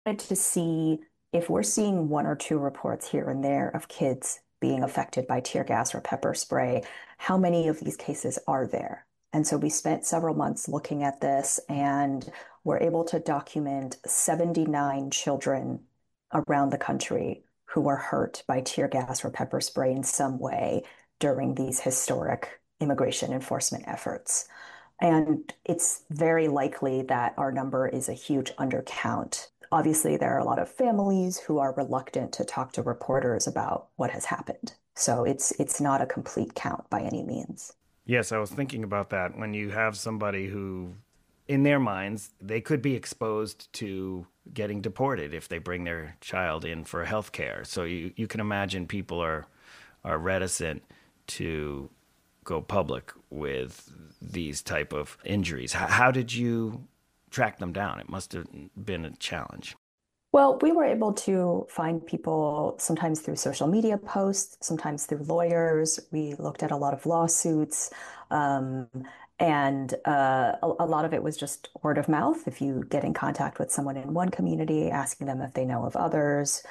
Wanted to see if we're seeing one or two reports here and there of kids being affected by tear gas or pepper spray, how many of these cases are there? And so we spent several months looking at this and were able to document 79 children around the country who were hurt by tear gas or pepper spray in some way during these historic immigration enforcement efforts. And it's very likely that our number is a huge undercount. Obviously, there are a lot of families who are reluctant to talk to reporters about what has happened. So it's not a complete count by any means. Yes, I was thinking about that. When you have somebody who, in their minds, they could be exposed to getting deported if they bring their child in for health care. So you can imagine people are reticent to go public with these type of injuries. How did you track them down? It must have been a challenge. Well, we were able to find people sometimes through social media posts, sometimes through lawyers. We looked at a lot of lawsuits, um, and a lot of it was just word of mouth. If you get in contact with someone in one community, asking them if they know of others.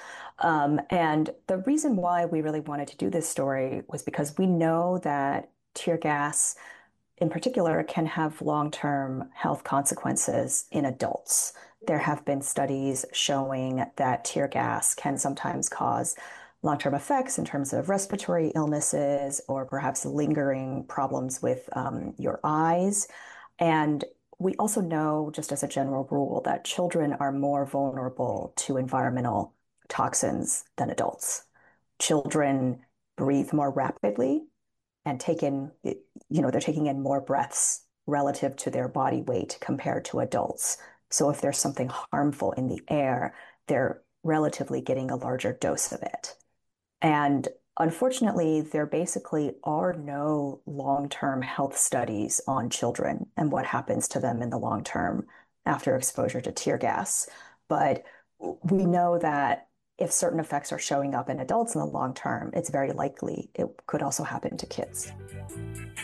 And the reason why we really wanted to do this story was because we know that tear gas in particular can have long-term health consequences in adults. There have been studies showing that tear gas can sometimes cause long-term effects in terms of respiratory illnesses or perhaps lingering problems with your eyes. And we also know, just as a general rule, that children are more vulnerable to environmental toxins than adults. Children breathe more rapidly and they're taking in more breaths relative to their body weight compared to adults. So if there's something harmful in the air, they're relatively getting a larger dose of it. And unfortunately, there basically are no long-term health studies on children and what happens to them in the long term after exposure to tear gas. But we know that if certain effects are showing up in adults in the long term, it's very likely it could also happen to kids.